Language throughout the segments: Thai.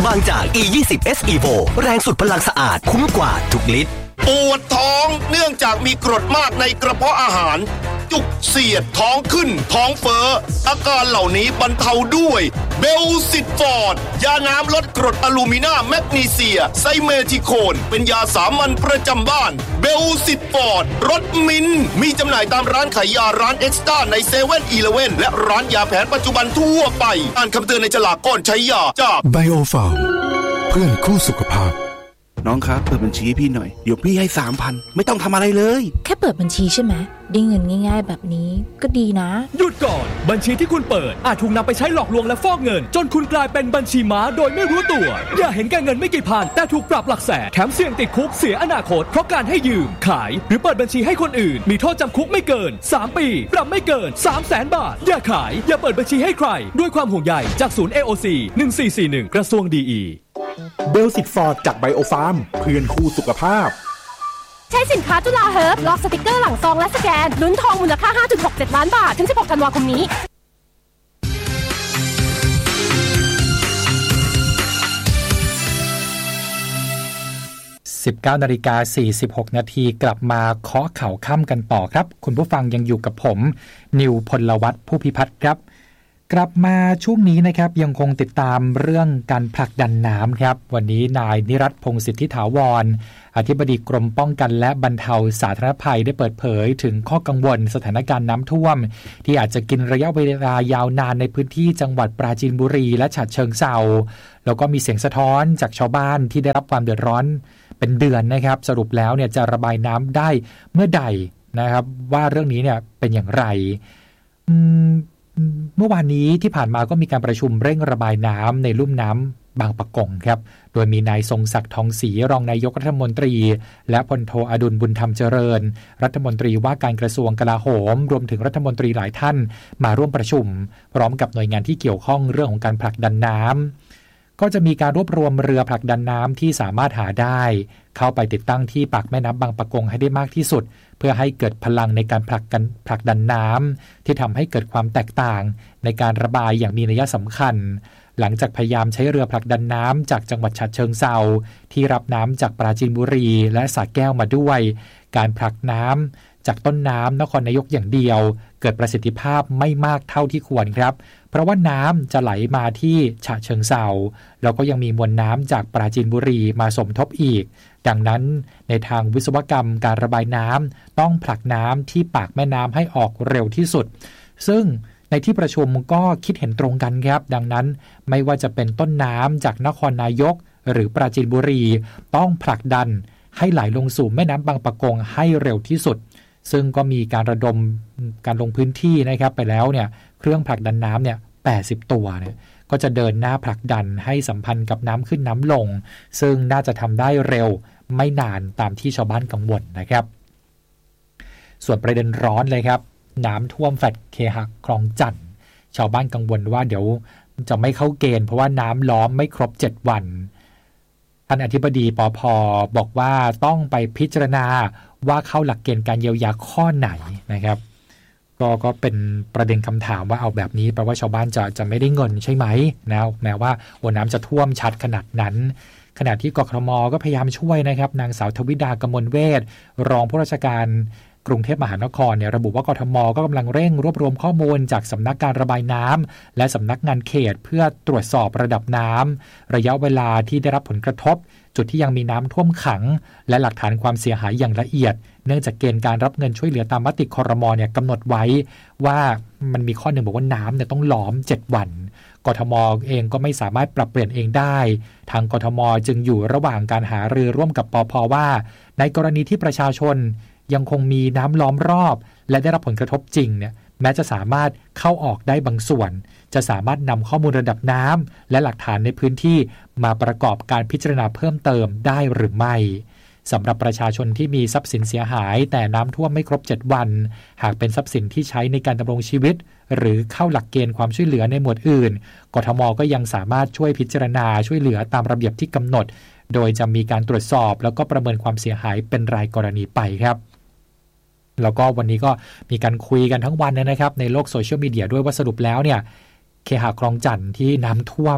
บางจาก E20S Evo แรงสุดพลังสะอาดคุ้มกว่าทุกลิตรปวดท้องเนื่องจากมีกรดมากในกระเพาะอาหารจุกเสียดท้องขึ้นท้องเฟ้ออาการเหล่านี้บรรเทาด้วยเบลซิตฟอร์ดยาน้ำลดกรดอะลูมิเนียมแมกนีเซียไซเมทิโคนเป็นยาสามัญประจำบ้านเบลซิตฟอร์ดรสมินมีจำหน่ายตามร้านขายยาร้านเอ็กซ์ต้าใน7-Eleven และร้านยาแผนปัจจุบันทั่วไปอ่านคำเตือนในฉลากก่อนใช้ยาจากไบโอฟาร์มเพื่อนคู่สุขภาพน้องครับเปิดบัญชีให้พี่หน่อยเดี๋ยวพี่ให้ 3,000 ไม่ต้องทำอะไรเลยแค่เปิดบัญชีใช่ไหมได้เงินง่ายๆแบบนี้ก็ดีนะหยุดก่อนบัญชีที่คุณเปิดอาจถูกนำไปใช้หลอกลวงและฟอกเงินจนคุณกลายเป็นบัญชีม้าโดยไม่รู้ตัวอย่าเห็นแก่เงินไม่กี่พันแต่ถูกปรับหลักแสนแถมเสี่ยงติดคุกเสียอนาคตเพราะการให้ยืมขายหรือเปิดบัญชีให้คนอื่นมีโทษจำคุกไม่เกิน3 ปีปรับไม่เกิน 300,000 บาทอย่าขายอย่าเปิดบัญชีให้ใครด้วยความห่วงใยจากศูนย์ AOC 1441กระทรวงดีเบลซิตฟอร์ดจากไบโอฟาร์มเพื่อนคู่สุขภาพใช้สินค้าจุฬาเฮิร์บล็อกสติกเกอร์หลังซองและสแกนลุ้นทองมูลค่า 5.67 ล้านบาทถึง16 ธันวาคมนี้ 19:46 นาทีกลับมาเคาะข่าวค่ำกันต่อครับคุณผู้ฟังยังอยู่กับผมนิวพลวัฒน์ผู้พิพัฒน์ครับกลับมาช่วงนี้นะครับยังคงติดตามเรื่องการผลักดันน้ำครับวันนี้นายนิรัตน์พงษ์สิทธิถาวรอธิบดีกรมป้องกันและบรรเทาสาธารณภัยได้เปิดเผยถึงข้อกังวลสถานการณ์น้ำท่วมที่อาจจะกินระยะเวลายาวนานในพื้นที่จังหวัดปราจีนบุรีและฉะเชิงเทราแล้วก็มีเสียงสะท้อนจากชาวบ้านที่ได้รับความเดือดร้อนเป็นเดือนนะครับสรุปแล้วเนี่ยจะระบายน้ำได้เมื่อใดนะครับว่าเรื่องนี้เนี่ยเป็นอย่างไรเมื่อวานนี้ที่ผ่านมาก็มีการประชุมเร่งระบายน้ำในลุ่มน้ำบางปะกงครับโดยมีนายทรงศักดิ์ทองศรีรองนายกรัฐมนตรีและพลโทอดุลบุญธรรมเจริญรัฐมนตรีว่าการกระทรวงกลาโหมรวมถึงรัฐมนตรีหลายท่านมาร่วมประชุมพร้อมกับหน่วยงานที่เกี่ยวข้องเรื่องของการผลักดันน้ำก็จะมีการรวบรวมเรือผลักดันน้ำที่สามารถหาได้เข้าไปติดตั้งที่ปากแม่น้ำบางปะกงให้ได้มากที่สุดเพื่อให้เกิดพลังในการผลักดันน้ำที่ทำให้เกิดความแตกต่างในการระบายอย่างมีนัยสำคัญหลังจากพยายามใช้เรือผลักดันน้ำจากจังหวัดฉะเชิงเทราที่รับน้ำจากปราจีนบุรีและสระแก้วมาด้วยการผลักน้ำจากต้นน้ำนครนายกอย่างเดียวเกิดประสิทธิภาพไม่มากเท่าที่ควรครับเพราะว่าน้ำจะไหลมาที่ฉะเชิงเทราแล้วก็ยังมีมวลน้ำจากปราจีนบุรีมาสมทบอีกดังนั้นในทางวิศวกรรมการระบายน้ำต้องผลักน้ำที่ปากแม่น้ำให้ออกเร็วที่สุดซึ่งในที่ประชุมก็คิดเห็นตรงกันครับดังนั้นไม่ว่าจะเป็นต้นน้ำจากนครนายกหรือปราจีนบุรีต้องผลักดันให้ไหลลงสู่แม่น้ำบางปะกงให้เร็วที่สุดซึ่งก็มีการระดมการลงพื้นที่นะครับไปแล้วเนี่ยเครื่องผลักดันน้ำเนี่ย80 ตัวเนี่ยก็จะเดินหน้าผลักดันให้สัมพันธ์กับน้ำขึ้นน้ำลงซึ่งน่าจะทำได้เร็วไม่นานตามที่ชาวบ้านกังวลนะครับส่วนประเด็นร้อนเลยครับน้ำท่วมแฟลตเคหะคลองจันทน์ชาวบ้านกังวลว่าเดี๋ยวจะไม่เข้าเกณฑ์เพราะว่าน้ำล้อมไม่ครบ7 วันท่านอธิบดีปภ.บอกว่าต้องไปพิจารณาว่าเข้าหลักเกณฑ์การเยียวยาข้อไหนนะครับก็เป็นประเด็นคำถามว่าเอาแบบนี้แปลว่าชาวบ้านจะไม่ได้เงินใช่ไหมนะแม้ว่าน้ำจะท่วมชัดขนาดนั้นขณะที่กกทม.ก็พยายามช่วยนะครับนางสาวทวิดากมลเวชรองผู้ราชการกรุงเทพมหานครเนี่ยระบุว่ากทม.ก็กำลังเร่งรวบรวมข้อมูลจากสำนักการระบายน้ำและสำนักงานเขตเพื่อตรวจสอบระดับน้ำระยะเวลาที่ได้รับผลกระทบจุดที่ยังมีน้ำท่วมขังและหลักฐานความเสียหายอย่างละเอียดเนื่องจากเกณฑ์การรับเงินช่วยเหลือตามมติครม.เนี่ยกำหนดไว้ว่ามันมีข้อหนึ่งบอกว่าน้ำเนี่ยต้องล้อม7 วันกทม.เองก็ไม่สามารถปรับเปลี่ยนเองได้ทางกทม.จึงอยู่ระหว่างการหารือร่วมกับปภ.ว่าในกรณีที่ประชาชนยังคงมีน้ำล้อมรอบและได้รับผลกระทบจริงเนี่ยแม้จะสามารถเข้าออกได้บางส่วนจะสามารถนำข้อมูลระดับน้ำและหลักฐานในพื้นที่มาประกอบการพิจารณาเพิ่มเติมได้หรือไม่สำหรับประชาชนที่มีทรัพย์สินเสียหายแต่น้ำท่วมไม่ครบ7 วันหากเป็นทรัพย์สินที่ใช้ในการดำรงชีวิตหรือเข้าหลักเกณฑ์ความช่วยเหลือในหมวดอื่นกทม.ก็ยังสามารถช่วยพิจารณาช่วยเหลือตามระเบียบที่กำหนดโดยจะมีการตรวจสอบแล้วก็ประเมินความเสียหายเป็นรายกรณีไปครับแล้วก็วันนี้ก็มีการคุยกันทั้งวันนะครับในโลกโซเชียลมีเดียด้วยว่าสรุปแล้วเนี่ยเคหะคลองจันทน์ที่น้ำท่วม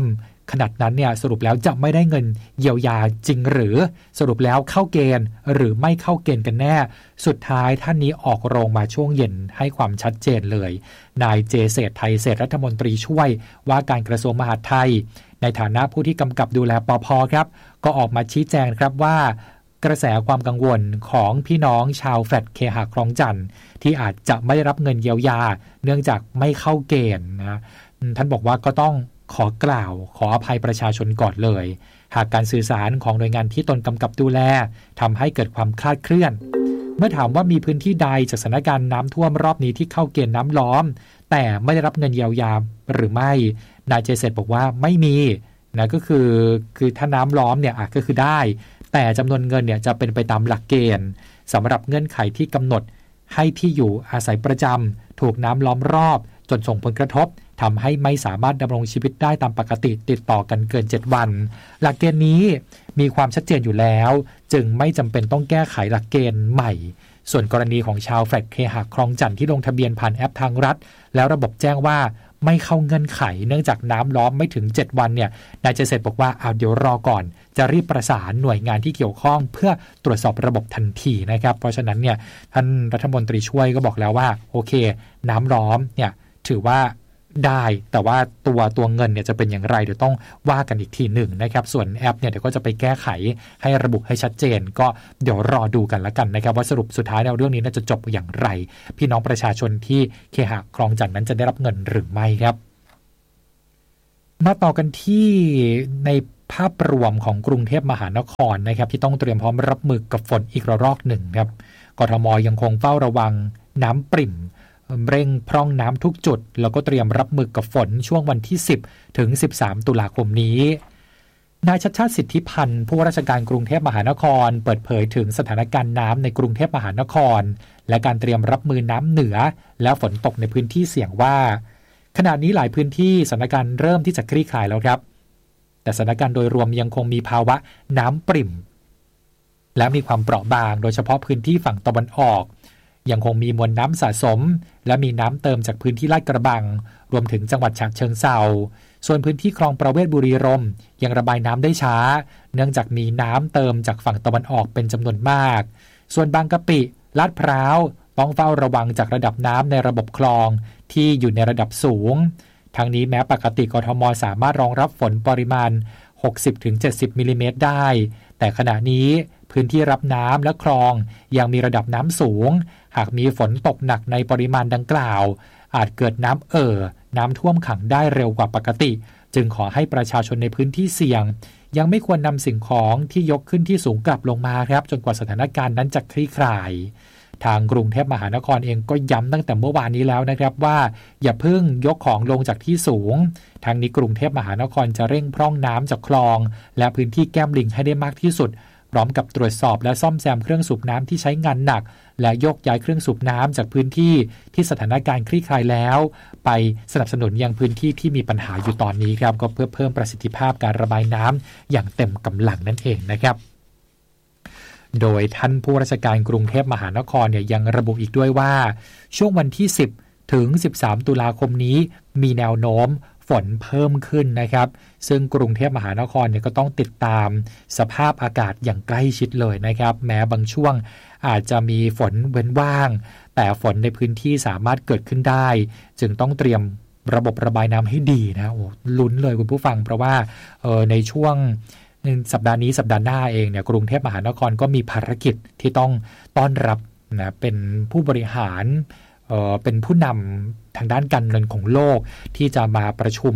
ขนาดนั้นเนี่ยสรุปแล้วจะไม่ได้เงินเยียวยาจริงหรือสรุปแล้วเข้าเกณฑ์หรือไม่เข้าเกณฑ์กันแน่สุดท้ายท่านนี้ออกโรงมาช่วงเย็นให้ความชัดเจนเลยนายเจเศรษฐ์ไทยเศรษฐ์รัฐมนตรีช่วยว่าการกระทรวงมหาดไทยในฐานะผู้ที่กำกับดูแลปภ.ครับก็ออกมาชี้แจงครับว่ากระแสความกังวลของพี่น้องชาวแฟลตเคหะคลองจันทร์ที่อาจจะไม่ได้รับเงินเยียวยาเนื่องจากไม่เข้าเกณฑ์นะท่านบอกว่าก็ต้องขอกล่าวขออภัยประชาชนก่อนเลยหากการสื่อสารของหน่วยงานที่ตนกำกับดูแลทำให้เกิดความคลาดเคลื่อนเมื่อถามว่ามีพื้นที่ใดจากสถานการณ์น้ำท่วมรอบนี้ที่เข้าเกณฑ์น้ำล้อมแต่ไม่ได้รับเงินเยียวยาหรือไม่นายเจเศรษฐ์บอกว่าไม่มีนะก็คือถ้าน้ำล้อมเนี่ยก็คือได้แต่จำนวนเงินเนี่ยจะเป็นไปตามหลักเกณฑ์สำหรับเงื่อนไขที่กำหนดให้ที่อยู่อาศัยประจำถูกน้ำล้อมรอบจนส่งผลกระทบทำให้ไม่สามารถดำรงชีวิตได้ตามปกติติดต่อกันเกิน7วันหลักเกณฑ์นี้มีความชัดเจนอยู่แล้วจึงไม่จำเป็นต้องแก้ไขหลักเกณฑ์ใหม่ส่วนกรณีของชาวแฟลตเคหะคลองจันทร์ที่ลงทะเบียนผ่านแอปทางรัฐแล้วระบบแจ้งว่าไม่เข้าเงื่อนไขเนื่องจากน้ำล้อมไม่ถึง7วันเนี่ยนายเจเศรษฐ์บอกว่าเดี๋ยวรอก่อนจะรีบประสานหน่วยงานที่เกี่ยวข้องเพื่อตรวจสอบระบบทันทีนะครับเพราะฉะนั้นเนี่ยท่านรัฐมนตรีช่วยก็บอกแล้วว่าโอเคน้ำล้อมเนี่ยถือว่าได้แต่ว่าตัวเงินเนี่ยจะเป็นอย่างไรเดี๋ยวต้องว่ากันอีกทีหนึ่งนะครับส่วนแอปเนี่ยเดี๋ยวก็จะไปแก้ไขให้ระบุให้ชัดเจนก็เดี๋ยวรอดูกันละกันนะครับว่าสรุปสุดท้ายแล้วเรื่องนี้จะจบอย่างไรพี่น้องประชาชนที่เคหะคลองจันทร์นั้นจะได้รับเงินหรือไม่ครับมาต่อกันที่ในภาพรวมของกรุงเทพมหานครนะครับที่ต้องเตรียมพร้อมรับมือกับฝนอีกระลอกหนึ่งครับกทม.ยังคงเฝ้าระวังน้ำปริ่มเร่งพร่องน้ำทุกจุดแล้วก็เตรียมรับมือกับฝนช่วงวันที่10ถึง13ตุลาคมนี้นายชัชชาติสิทธิพันธ์ผู้ว่าราชการกรุงเทพมหานครเปิดเผยถึงสถานการณ์น้ำในกรุงเทพมหานครและการเตรียมรับมือน้ำเหนือและฝนตกในพื้นที่เสี่ยงว่าขณะนี้หลายพื้นที่สถานการณ์เริ่มที่จะคลี่คลายแล้วครับแต่สถานการณ์โดยรวมยังคงมีภาวะน้ำปริ่มและมีความเปราะบางโดยเฉพาะพื้นที่ฝั่งตะวันออกยังคงมีมวลน้ำสะสมและมีน้ำเติมจากพื้นที่ลาดกระบังรวมถึงจังหวัดฉะเชิงเทราส่วนพื้นที่คลองประเวศบุรีรัมย์ยังระบายน้ำได้ช้าเนื่องจากมีน้ำเติมจากฝั่งตะวันออกเป็นจำนวนมากส่วนบางกะปิลาดพร้าวต้องเฝ้าระวังจากระดับน้ำในระบบคลองที่อยู่ในระดับสูงทั้งนี้แม้ปกติกทม.สามารถรองรับฝนปริมาณ 60-70 มิลลิเมตรได้แต่ขณะนี้พื้นที่รับน้ำและคลองยังมีระดับน้ำสูงหากมีฝนตกหนักในปริมาณดังกล่าวอาจเกิดน้ำน้ำท่วมขังได้เร็วกว่าปกติจึงขอให้ประชาชนในพื้นที่เสี่ยงยังไม่ควรนำสิ่งของที่ยกขึ้นที่สูงกลับลงมาครับจนกว่าสถานการณ์นั้นจะคลี่คลายทางกรุงเทพมหานครเองก็ย้ำตั้งแต่เมื่อวานนี้แล้วนะครับว่าอย่าเพิ่งยกของลงจากที่สูงทางนี้กรุงเทพมหานครจะเร่งพร่องน้ำจากคลองและพื้นที่แก้มลิงให้ได้มากที่สุดพร้อมกับตรวจสอบและซ่อมแซมเครื่องสูบน้ำที่ใช้งานหนักและยกย้ายเครื่องสูบน้ำจากพื้นที่ที่สถานการณ์คลี่คลายแล้วไปสนับสนุนยังพื้นที่ที่มีปัญหาอยู่ตอนนี้ครับก็เพื่อเพิ่มประสิทธิภาพการระบายน้ำอย่างเต็มกำลังนั่นเองนะครับโดยท่านผู้ราชการกรุงเทพมหานครยังระบุอีกด้วยว่าช่วงวันที่10ถึง13ตุลาคมนี้มีแนวโน้มฝนเพิ่มขึ้นนะครับซึ่งกรุงเทพมหานครก็ต้องติดตามสภาพอากาศอย่างใกล้ชิดเลยนะครับแม้บางช่วงอาจจะมีฝนเว้นว่างแต่ฝนในพื้นที่สามารถเกิดขึ้นได้จึงต้องเตรียมระบบระบายน้ำให้ดีนะลุ้นเลยคุณผู้ฟังเพราะว่าในช่วงสัปดาห์นี้สัปดาห์หน้าเองเนี่ยกรุงเทพมหานครก็มีภารกิจที่ต้องต้อนรับนะเป็นผู้บริหารเป็นผู้นำทางด้านการเงินของโลกที่จะมาประชุม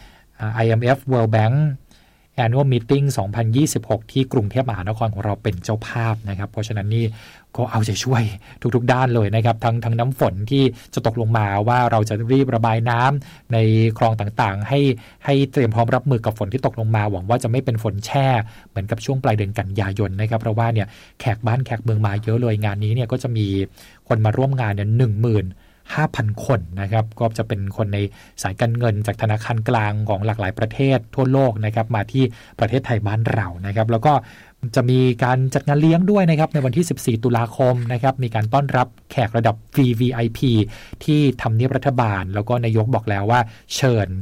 IMF World Bank Annual Meeting 2026 ที่กรุงเทพมหานครของเราเป็นเจ้าภาพนะครับเพราะฉะนั้นนี่ก็เอาใจช่วยทุกๆด้านเลยนะครับทั้งน้ำฝนที่จะตกลงมาว่าเราจะรีบระบายน้ำในคลองต่างๆให้เตรียมพร้อมรับมือกับฝนที่ตกลงมาหวังว่าจะไม่เป็นฝนแช่เหมือนกับช่วงปลายเดือนกันยายนนะครับเพราะว่าเนี่ยแขกบ้านแขกเมืองมาเยอะเลยงานนี้เนี่ยก็จะมีคนมาร่วมงานเนี่ย 15,000 คนนะครับก็จะเป็นคนในสายการเงินจากธนาคารกลางของหลากหลายประเทศทั่วโลกนะครับมาที่ประเทศไทยบ้านเรานะครับแล้วก็จะมีการจัดงานเลี้ยงด้วยนะครับในวันที่14ตุลาคมนะครับมีการต้อนรับแขกระดับ VVIP ที่ทำเนียบรัฐบาลแล้วก็นายกบอกแล้วว่าเชิญ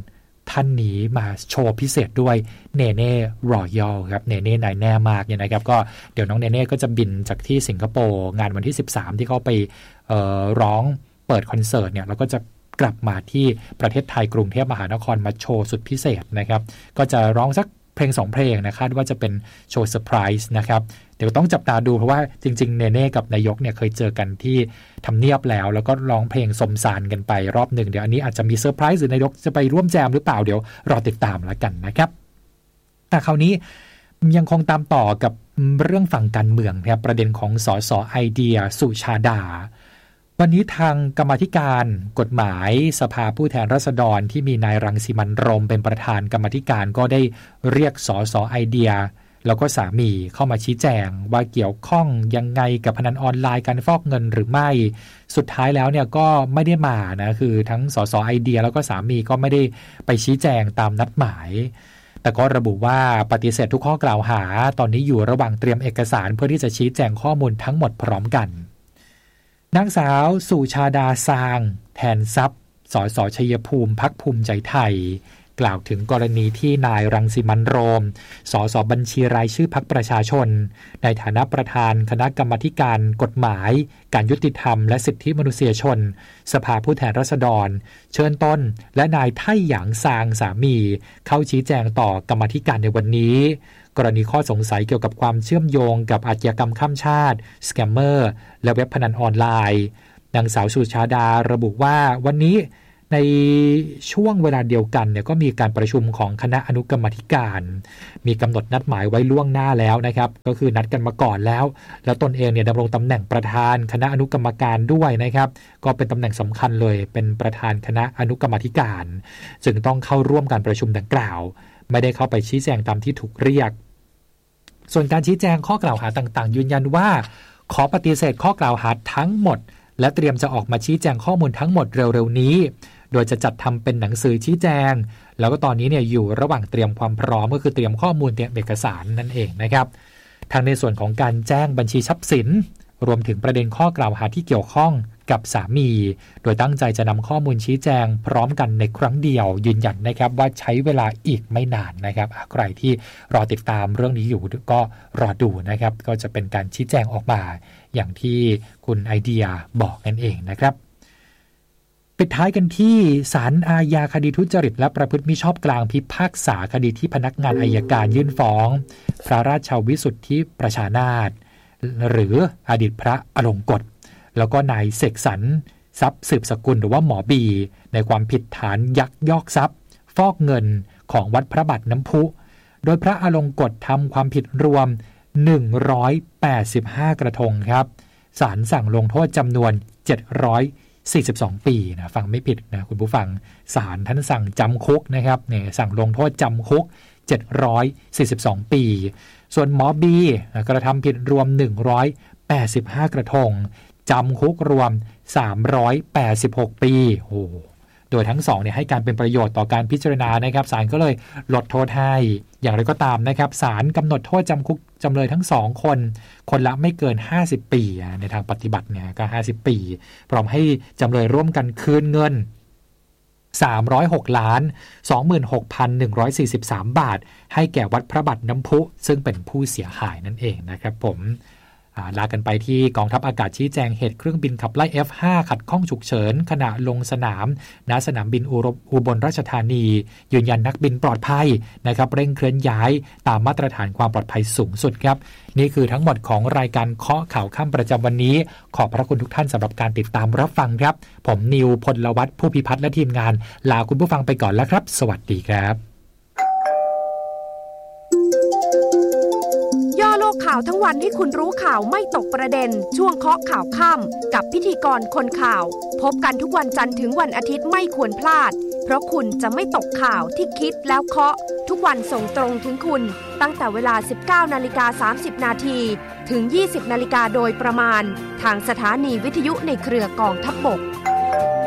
ท่านนี้มาโชว์พิเศษด้วยเนเน่รอยัลครับเนเน่นายแน่มากเนี่ยนะครับก็เดี๋ยวน้องเนเน่ก็จะบินจากที่สิงคโปร์งานวันที่13ที่เขาไปร้องเปิดคอนเสิร์ตเนี่ยแล้วก็จะกลับมาที่ประเทศไทยกรุงเทพมหานครมาโชว์สุดพิเศษนะครับก็จะร้องสักเพลง2เพลงนะคาดว่าจะเป็นโชว์เซอร์ไพรส์นะครับเดี๋ยวต้องจับตาดูเพราะว่าจริงๆเนเน่กับนายกเนี่ยเคยเจอกันที่ทำเนียบแล้วก็ร้องเพลงสมสารกันไปรอบหนึ่งเดี๋ยวอันนี้อาจจะมีเซอร์ไพรส์หรือนายกจะไปร่วมแจมหรือเปล่าเดี๋ยวรอติดตามแล้วกันนะครับแต่คราวนี้ยังคงตามต่อกับเรื่องฝั่งการเมืองนะครับประเด็นของสสไอเดียสุชาดาวันนี้ทางกรรมาธิการกฎหมายสภาผู้แทนราษฎรที่มีนายรังสิมันต์โรมเป็นประธานกรรมาธิการก็ได้เรียกสสไอเดียแล้วก็สามีเข้ามาชี้แจงว่าเกี่ยวข้องยังไงกับพนันออนไลน์การฟอกเงินหรือไม่สุดท้ายแล้วเนี่ยก็ไม่ได้มานะคือทั้งสสไอเดียแล้วก็สามีก็ไม่ได้ไปชี้แจงตามนัดหมายแต่ก็ระบุว่าปฏิเสธทุกข้อกล่าวหาตอนนี้อยู่ระหว่างเตรียมเอกสารเพื่อที่จะชี้แจงข้อมูลทั้งหมดพร้อมกันนางสาวสุชาดาซางแทนทรัพย์สสชัยภูมิพรรคภูมิใจไทยกล่าวถึงกรณีที่นายรังสิมันต์โรมสสบัญชีรายชื่อพรรคประชาชนในฐานะประธานคณะกรรมาธิการกฎหมายการยุติธรรมและสิทธิมนุษยชนสภาผู้แทนราษฎรเชิญตนและนายไท่หยางซางสามีเข้าชี้แจงต่อกรรมาธิการในวันนี้กรณีข้อสงสัยเกี่ยวกับความเชื่อมโยงกับอาชญากรรมข้ามชาติสแกมเมอร์และเว็บพนันออนไลน์นางสาวสุชาดาระบุว่าวันนี้ในช่วงเวลาเดียวกันเนี่ยก็มีการประชุมของคณะอนุกรรมาธิการมีกำหนดนัดหมายไว้ล่วงหน้าแล้วนะครับก็คือนัดกันมาก่อนแล้วตนเองเนี่ยดำรงตำแหน่งประธานคณะอนุกรรมการด้วยนะครับก็เป็นตำแหน่งสำคัญเลยเป็นประธานคณะอนุกรรมาธิการจึงต้องเข้าร่วมการประชุมดังกล่าวไม่ได้เข้าไปชี้แจงตามที่ถูกเรียกส่วนการชี้แจงข้อกล่าวหาต่างๆยืนยันว่าขอปฏิเสธข้อกล่าวหาทั้งหมดและเตรียมจะออกมาชี้แจงข้อมูลทั้งหมดเร็วๆนี้โดยจะจัดทำเป็นหนังสือชี้แจงแล้วก็ตอนนี้เนี่ยอยู่ระหว่างเตรียมความพร้อมก็คือเตรียมข้อมูลเตรียมเอกสารนั่นเองนะครับทางในส่วนของการแจ้งบัญชีทรัพย์สินรวมถึงประเด็นข้อกล่าวหาที่เกี่ยวข้องกับสามีโดยตั้งใจจะนำข้อมูลชี้แจงพร้อมกันในครั้งเดียวยืนยันนะครับว่าใช้เวลาอีกไม่นานนะครับใครที่รอติดตามเรื่องนี้อยู่ก็รอดูนะครับก็จะเป็นการชี้แจงออกมาอย่างที่คุณไอเดียบอกนั่นเองนะครับปิดท้ายกันที่ศาลอาญาคดีทุจริตและประพฤติมิชอบกลางพิพากษาคดีที่พนักงานอัยการยื่นฟ้องพระราชวิสุทธิประชานาถหรืออดีตพระอลงกฎแล้วก็นายเสกสรรทรัพย์สืบสกุลหรือว่าหมอบีในความผิดฐานยักยอกทรัพย์ฟอกเงินของวัดพระบาทน้ำพุโดยพระอลงกฎทำความผิดรวม185กระทงครับศาลสั่งลงโทษจำนวน742ปีนะฟังไม่ผิดนะคุณผู้ฟังศาลท่านสั่งจำคุกนะครับเนี่ยสั่งลงโทษจำคุก742ปีส่วนหมอบีกระทำผิดรวม185กระทงจำคุกรวม386ปีโอ้โดยทั้งสองเนี่ยให้การเป็นประโยชน์ต่อการพิจารณานะครับศาลก็เลยลดโทษให้อย่างไรก็ตามนะครับศาลกำหนดโทษจำคุกจำเลยทั้งสองคนคนละไม่เกิน50ปีในทางปฏิบัติเนี่ยก็50ปีพร้อมให้จำเลยร่วมกันคืนเงิน306,26,143 บาทให้แก่วัดพระบาทน้ำพุซึ่งเป็นผู้เสียหายนั่นเองนะครับผมลากันไปที่กองทัพอากาศชี้แจงเหตุเครื่องบินขับไล่ F5 ขัดข้องฉุกเฉินขณะลงสนามณสนามบินอุบลราชธานียืนยันนักบินปลอดภัยนะครับเร่งเคลื่อนย้ายตามมาตรฐานความปลอดภัยสูงสุดครับนี่คือทั้งหมดของรายการเคาะข่าวค่ำประจำวันนี้ขอบพระคุณทุกท่านสำหรับการติดตามรับฟังครับผมนิวพลวัฒน์ผู้พิพัฒน์และทีมงานลาคุณผู้ฟังไปก่อนแล้วครับสวัสดีครับย่อโลกข่าวทั้งวันให้คุณรู้ข่าวไม่ตกประเด็นช่วงเคาะข่าวค่ำกับพิธีกรคนข่าวพบกันทุกวันจันทร์ถึงวันอาทิตย์ไม่ควรพลาดเพราะคุณจะไม่ตกข่าวที่คิดแล้วเคาะทุกวันส่งตรงถึงคุณตั้งแต่เวลา 19:30 นาทีถึง 20:00 น.โดยประมาณทางสถานีวิทยุในเครือกองทัพบก